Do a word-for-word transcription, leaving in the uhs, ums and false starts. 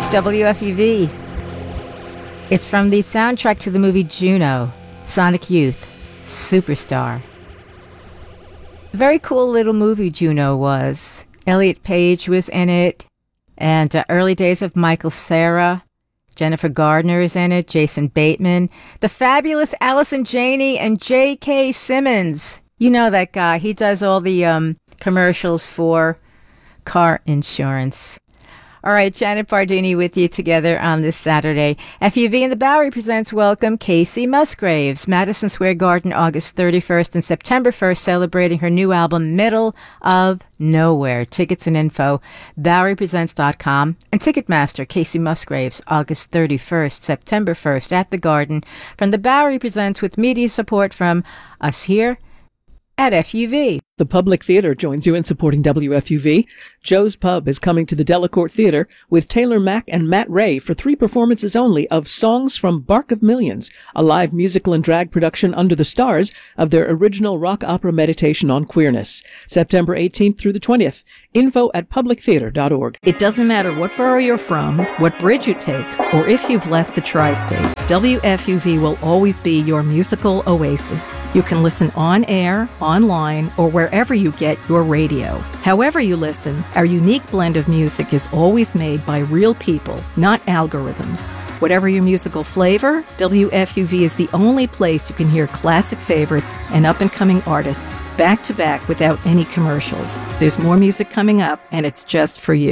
W F U V. It's from the soundtrack to the movie Juno, Sonic Youth, Superstar. Very cool little movie Juno was. Elliot Page was in it, and uh, early days of Michael Cera. Jennifer Gardner is in it, Jason Bateman, the fabulous Allison Janney, and J K. Simmons. You know that guy. He does all the um, commercials for car insurance. All right, Janet Bardini with you together on this Saturday. F U V and the Bowery presents Welcome Kacey Musgraves. Madison Square Garden, August thirty-first and September first, celebrating her new album, Middle of Nowhere. Tickets and info, Bowery Presents dot com. And Ticketmaster, Kacey Musgraves, August thirty-first, September first at the Garden. From the Bowery Presents with media support from us here at F U V. The Public Theater joins you in supporting W F U V. Joe's Pub is coming to the Delacorte Theater with Taylor Mack and Matt Ray for three performances only of Songs from Bark of Millions, a live musical and drag production under the stars of their original rock opera Meditation on Queerness. September eighteenth through the twentieth. Info at public theater dot org. It doesn't matter what borough you're from, what bridge you take, or if you've left the tri-state, W F U V will always be your musical oasis. You can listen on air, online, or wherever you get your radio. However you listen, our unique blend of music is always made by real people, not algorithms. Whatever your musical flavor, W F U V is the only place you can hear classic favorites and up-and-coming artists back to back without any commercials. There's more music coming up, and it's just for you.